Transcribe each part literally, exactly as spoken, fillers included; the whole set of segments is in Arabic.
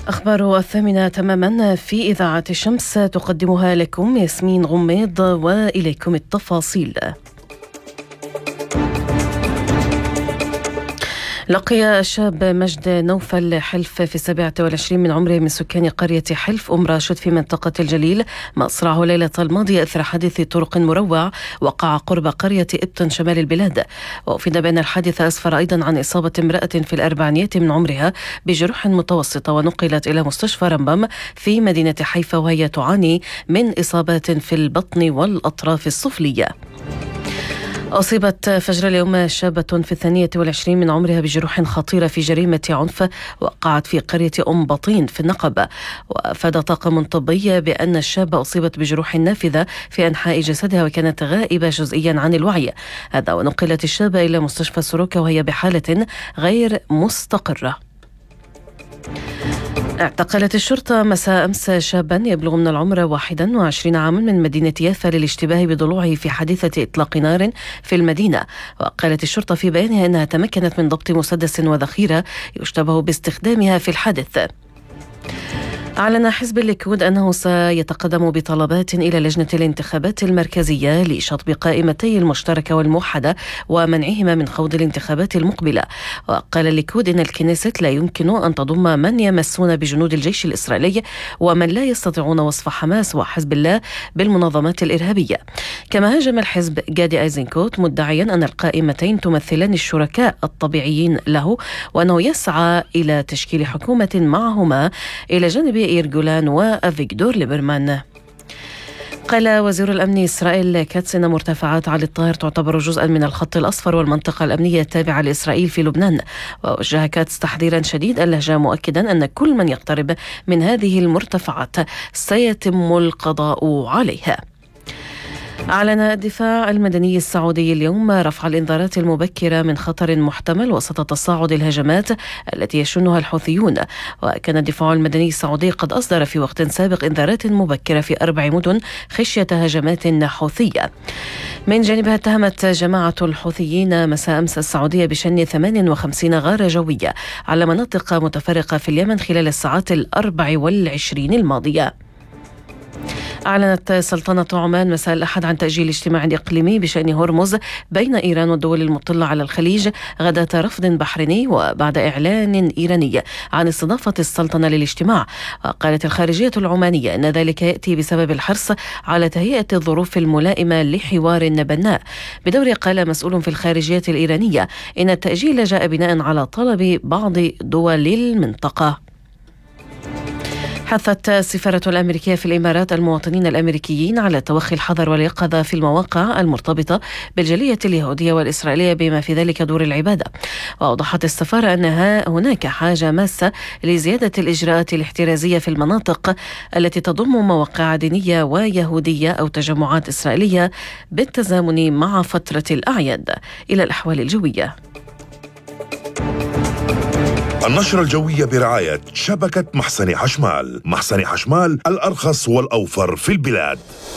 أخبار الثامنة تماما في إذاعة الشمس تقدمها لكم ياسمين غميض، وإليكم التفاصيل. لقي الشاب مجد نوفل حلف في السابعة والعشرين من عمره من سكان قرية حلف أم راشد في منطقة الجليل مصرعه ليلة الماضية إثر حادث طرق مروع وقع قرب قرية إبطن شمال البلاد. وأفيد بأن الحادث أسفر أيضا عن إصابة امرأة في الأربعينيات من عمرها بجروح متوسطة، ونقلت إلى مستشفى رمبم في مدينة حيفا وهي تعاني من إصابات في البطن والأطراف السفلية. أصيبت فجر اليوم شابة في الثانية والعشرين من عمرها بجروح خطيرة في جريمة عنف وقعت في قرية أم بطين في النقب. وأفاد طاقم طبي بأن الشابة أصيبت بجروح نافذة في أنحاء جسدها وكانت غائبة جزئيا عن الوعي. هذا ونقلت الشابة إلى مستشفى سروكا وهي بحالة غير مستقرة. اعتقلت الشرطة مساء أمس شابا يبلغ من العمر واحد وعشرين عاما من مدينة يافا للاشتباه بضلوعه في حادثة إطلاق نار في المدينة. وقالت الشرطة في بيانها أنها تمكنت من ضبط مسدس وذخيرة يشتبه باستخدامها في الحادث. أعلن حزب الليكود أنه سيتقدم بطلبات إلى لجنة الانتخابات المركزية لشطب قائمتي المشتركة والموحدة ومنعهما من خوض الانتخابات المقبلة. وقال الليكود إن الكنيست لا يمكن أن تضم من يمسون بجنود الجيش الإسرائيلي ومن لا يستطيعون وصف حماس وحزب الله بالمنظمات الإرهابية. كما هاجم الحزب جادي أيزنكوت مدعيا أن القائمتين تمثلان الشركاء الطبيعيين له، وأنه يسعى إلى تشكيل حكومة معهما إلى جانب إيرجولان وأفيغدور ليبرمان. قال وزير الأمن إسرائيل كاتس إن مرتفعات علي الطاهر تعتبر جزءا من الخط الأصفر والمنطقة الأمنية التابعة لإسرائيل في لبنان. ووجه كاتس تحذيرا شديد اللهجة مؤكدا أن كل من يقترب من هذه المرتفعات سيتم القضاء عليها. أعلن الدفاع المدني السعودي اليوم رفع الإنذارات المبكرة من خطر محتمل وسط تصاعد الهجمات التي يشنها الحوثيون. وكان الدفاع المدني السعودي قد أصدر في وقت سابق إنذارات مبكرة في أربع مدن خشية هجمات حوثية. من جانبها اتهمت جماعة الحوثيين مساء أمس السعودية بشن ثمانية وخمسين غارة جوية على مناطق متفرقة في اليمن خلال الساعات الأربع والعشرين الماضية. أعلنت سلطنة عمان مساء الأحد عن تأجيل اجتماع إقليمي بشأن هرمز بين إيران والدول المطلة على الخليج غداة رفض بحريني وبعد إعلان إيراني عن استضافة السلطنة للاجتماع. وقالت الخارجية العمانية أن ذلك يأتي بسبب الحرص على تهيئة الظروف الملائمة لحوار بناء. بدور قال مسؤول في الخارجية الإيرانية إن التأجيل جاء بناء على طلب بعض دول المنطقة. حثت السفارة الأمريكية في الإمارات المواطنين الأمريكيين على توخي الحذر واليقظة في المواقع المرتبطة بالجالية اليهودية والإسرائيلية بما في ذلك دور العبادة. وأوضحت السفارة أنها هناك حاجة ماسة لزيادة الإجراءات الاحترازية في المناطق التي تضم مواقع دينية ويهودية أو تجمعات إسرائيلية بالتزامن مع فترة الأعياد. إلى الأحوال الجوية. النشرة الجوية برعاية شبكة محسن حشمال. محسن حشمال الأرخص والأوفر في البلاد.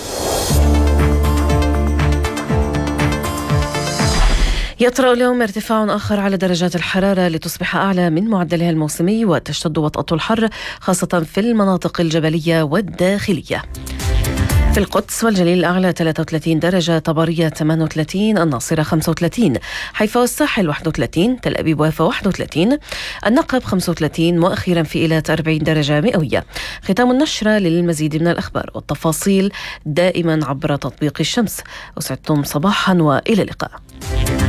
يطرأ اليوم ارتفاع آخر على درجات الحرارة لتصبح أعلى من معدلها الموسمي وتشتد وطأة الحر خاصة في المناطق الجبلية والداخلية. في القدس والجليل الأعلى ثلاثة وثلاثين درجة، طبرية ثمانية وثلاثين، الناصرة خمسة وثلاثين، حيفا والساحل واحد وثلاثين، تل أبيب ويافا واحد وثلاثين، النقب خمسة وثلاثين، وأخيرا في إيلات أربعين درجة مئوية. ختام النشرة. للمزيد من الأخبار والتفاصيل دائما عبر تطبيق الشمس. أسعدتم صباحا وإلى اللقاء.